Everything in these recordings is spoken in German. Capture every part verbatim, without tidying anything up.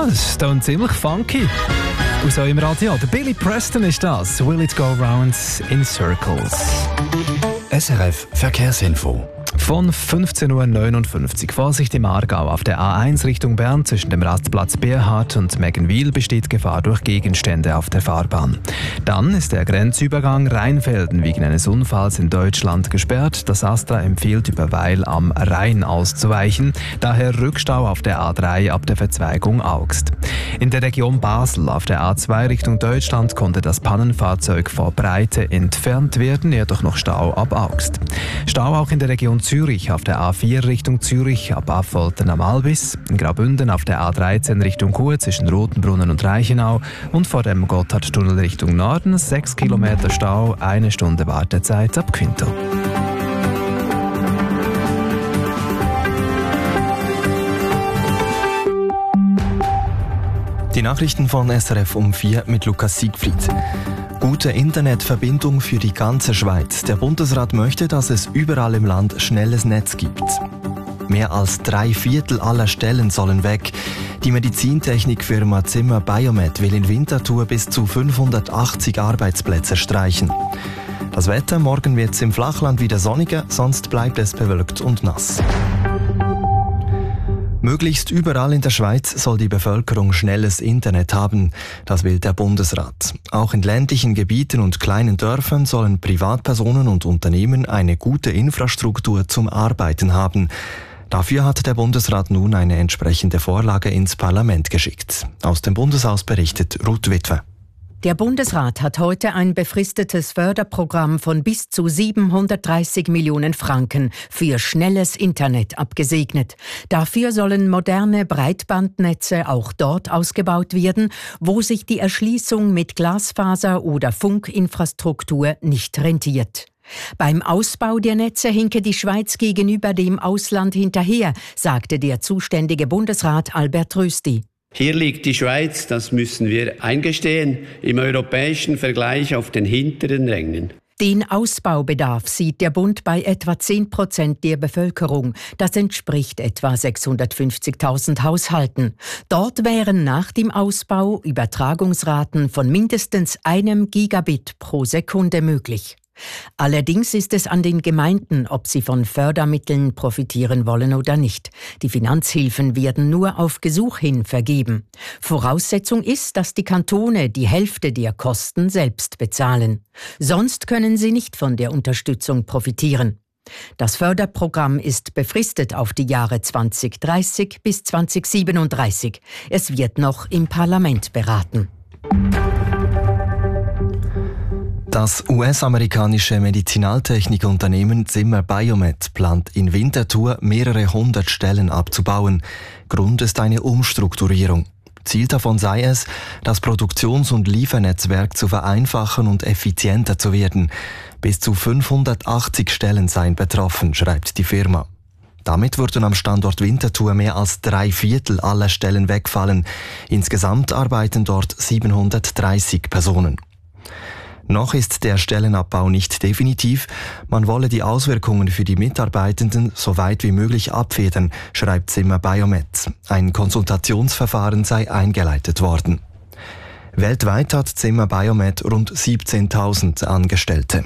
das klingt ziemlich funky. Und so im Radio. Der Billy Preston ist das. Will it go round in circles? S R F Verkehrsinfo. Von fünfzehn Uhr neunundfünfzig. Vorsicht im Aargau. Auf der A eins Richtung Bern zwischen dem Rastplatz Bierhardt und Meggenwil besteht Gefahr durch Gegenstände auf der Fahrbahn. Dann ist der Grenzübergang Rheinfelden wegen eines Unfalls in Deutschland gesperrt. Das Astra empfiehlt, über Weil am Rhein auszuweichen. Daher Rückstau auf der A drei ab der Verzweigung Augst. In der Region Basel auf der A zwei Richtung Deutschland konnte das Pannenfahrzeug vor Breite entfernt werden, jedoch noch Stau ab Augst. Stau auch in der Region Zürich auf der A vier Richtung Zürich ab Affoltern am Albis, in Graubünden auf der A dreizehn Richtung Chur zwischen Rotenbrunnen und Reichenau und vor dem Gotthardtunnel Richtung Norden sechs Kilometer Stau, eine Stunde Wartezeit ab Quinto. Die Nachrichten von S R F um vier mit Lukas Siegfried. Gute Internetverbindung für die ganze Schweiz. Der Bundesrat möchte, dass es überall im Land schnelles Netz gibt. Mehr als drei Viertel aller Stellen sollen weg. Die Medizintechnikfirma Zimmer Biomet will in Winterthur bis zu fünfhundertachtzig Arbeitsplätze streichen. Das Wetter, morgen wird es im Flachland wieder sonniger, sonst bleibt es bewölkt und nass. Möglichst überall in der Schweiz soll die Bevölkerung schnelles Internet haben. Das will der Bundesrat. Auch in ländlichen Gebieten und kleinen Dörfern sollen Privatpersonen und Unternehmen eine gute Infrastruktur zum Arbeiten haben. Dafür hat der Bundesrat nun eine entsprechende Vorlage ins Parlament geschickt. Aus dem Bundeshaus berichtet Ruth Witwer. Der Bundesrat hat heute ein befristetes Förderprogramm von bis zu siebenhundertdreißig Millionen Franken für schnelles Internet abgesegnet. Dafür sollen moderne Breitbandnetze auch dort ausgebaut werden, wo sich die Erschließung mit Glasfaser oder Funkinfrastruktur nicht rentiert. Beim Ausbau der Netze hinke die Schweiz gegenüber dem Ausland hinterher, sagte der zuständige Bundesrat Albert Rösti. Hier liegt die Schweiz, das müssen wir eingestehen, im europäischen Vergleich auf den hinteren Rängen. Den Ausbaubedarf sieht der Bund bei etwa zehn Prozent der Bevölkerung. Das entspricht etwa sechshundertfünfzigtausend Haushalten. Dort wären nach dem Ausbau Übertragungsraten von mindestens einem Gigabit pro Sekunde möglich. Allerdings ist es an den Gemeinden, ob sie von Fördermitteln profitieren wollen oder nicht. Die Finanzhilfen werden nur auf Gesuch hin vergeben. Voraussetzung ist, dass die Kantone die Hälfte der Kosten selbst bezahlen. Sonst können sie nicht von der Unterstützung profitieren. Das Förderprogramm ist befristet auf die Jahre zweitausenddreißig bis zweitausendsiebenunddreißig. Es wird noch im Parlament beraten. Das U S-amerikanische Medizinaltechnikunternehmen Zimmer Biomet plant in Winterthur mehrere hundert Stellen abzubauen. Grund ist eine Umstrukturierung. Ziel davon sei es, das Produktions- und Liefernetzwerk zu vereinfachen und effizienter zu werden. Bis zu fünfhundertachtzig Stellen seien betroffen, schreibt die Firma. Damit würden am Standort Winterthur mehr als drei Viertel aller Stellen wegfallen. Insgesamt arbeiten dort siebenhundertdreißig Personen. Noch ist der Stellenabbau nicht definitiv. Man wolle die Auswirkungen für die Mitarbeitenden so weit wie möglich abfedern, schreibt Zimmer Biomet. Ein Konsultationsverfahren sei eingeleitet worden. Weltweit hat Zimmer Biomet rund siebzehntausend Angestellte.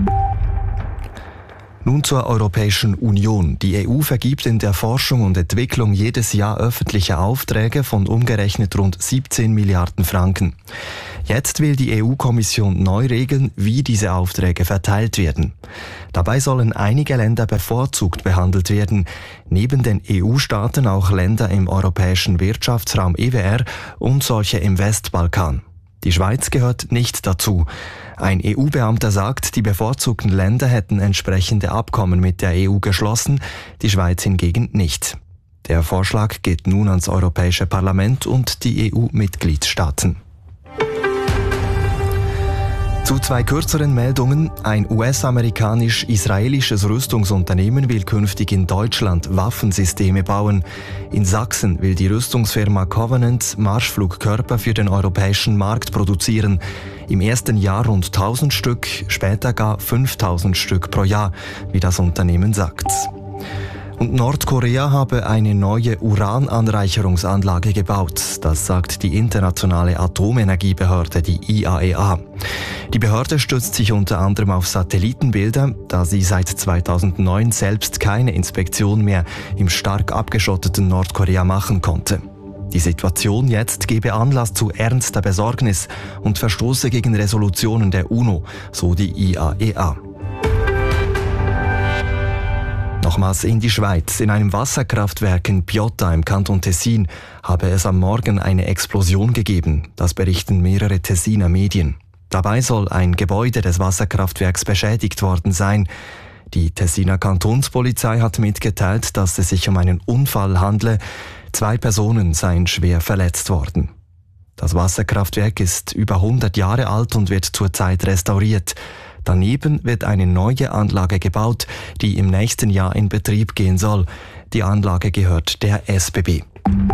Nun zur Europäischen Union. Die E U vergibt in der Forschung und Entwicklung jedes Jahr öffentliche Aufträge von umgerechnet rund siebzehn Milliarden Franken. Jetzt will die E U-Kommission neu regeln, wie diese Aufträge verteilt werden. Dabei sollen einige Länder bevorzugt behandelt werden, neben den E U-Staaten auch Länder im europäischen Wirtschaftsraum E W R und solche im Westbalkan. Die Schweiz gehört nicht dazu. Ein E U-Beamter sagt, die bevorzugten Länder hätten entsprechende Abkommen mit der E U geschlossen, die Schweiz hingegen nicht. Der Vorschlag geht nun ans Europäische Parlament und die E U-Mitgliedstaaten. Zu zwei kürzeren Meldungen. Ein U S-amerikanisch-israelisches Rüstungsunternehmen will künftig in Deutschland Waffensysteme bauen. In Sachsen will die Rüstungsfirma Covenant Marschflugkörper für den europäischen Markt produzieren. Im ersten Jahr rund tausend Stück, später gar fünftausend Stück pro Jahr, wie das Unternehmen sagt. Und Nordkorea habe eine neue Urananreicherungsanlage gebaut. Das sagt die internationale Atomenergiebehörde, die I A E A. Die Behörde stützt sich unter anderem auf Satellitenbilder, da sie seit zweitausendneun selbst keine Inspektion mehr im stark abgeschotteten Nordkorea machen konnte. Die Situation jetzt gebe Anlass zu ernster Besorgnis und verstoße gegen Resolutionen der UNO, so die I A E A. Nochmals in die Schweiz. In einem Wasserkraftwerk in Piotta im Kanton Tessin habe es am Morgen eine Explosion gegeben. Das berichten mehrere Tessiner Medien. Dabei soll ein Gebäude des Wasserkraftwerks beschädigt worden sein. Die Tessiner Kantonspolizei hat mitgeteilt, dass es sich um einen Unfall handle. Zwei Personen seien schwer verletzt worden. Das Wasserkraftwerk ist über hundert Jahre alt und wird zurzeit restauriert. Daneben wird eine neue Anlage gebaut, die im nächsten Jahr in Betrieb gehen soll. Die Anlage gehört der S B B.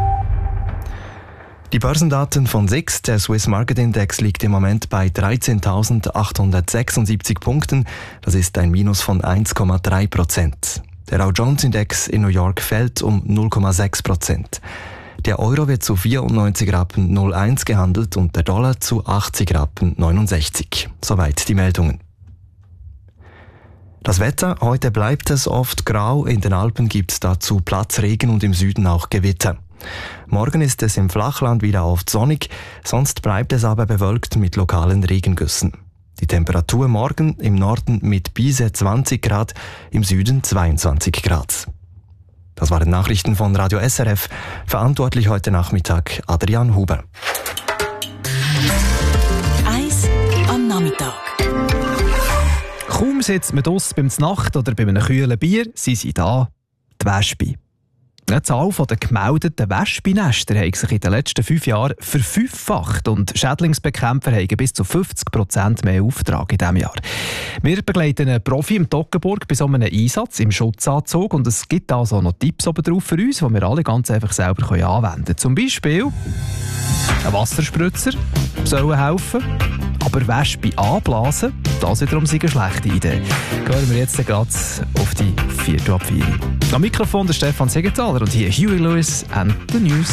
Die Börsendaten von S I X, der Swiss Market Index, liegt im Moment bei dreizehntausendachthundertsechsundsiebzig Punkten. Das ist ein Minus von eins Komma drei Prozent. Der Dow Jones Index in New York fällt um null Komma sechs Prozent. Der Euro wird zu vierundneunzig Rappen null eins gehandelt und der Dollar zu achtzig Rappen neunundsechzig. Soweit die Meldungen. Das Wetter, heute bleibt es oft grau, in den Alpen gibt es dazu Platzregen und im Süden auch Gewitter. Morgen ist es im Flachland wieder oft sonnig, sonst bleibt es aber bewölkt mit lokalen Regengüssen. Die Temperatur morgen im Norden mit bis zwanzig Grad, im Süden zweiundzwanzig Grad. Das waren Nachrichten von Radio S R F, verantwortlich heute Nachmittag Adrian Huber. Eis am Nachmittag. Kaum sitzt man draussen beim Znacht oder bei einem kühlen Bier, sind sie da, die Wespen. Die Zahl der gemeldeten Wespennester hat sich in den letzten fünf Jahren verfünffacht und Schädlingsbekämpfer haben bis zu fünfzig Prozent mehr Auftrag in diesem Jahr. Wir begleiten einen Profi im Toggenburg bei so einem Einsatz im Schutzanzug und es gibt also noch Tipps oben drauf für uns, die wir alle ganz einfach selber anwenden können. Zum Beispiel ein Wasserspritzer soll helfen. Aber Wespen anblasen, das wiederum ist eine schlechte Idee. Hören wir jetzt gerade auf die vierte ab vier. Am Mikrofon der Stefan Segenthaler und hier Huey Lewis and the News.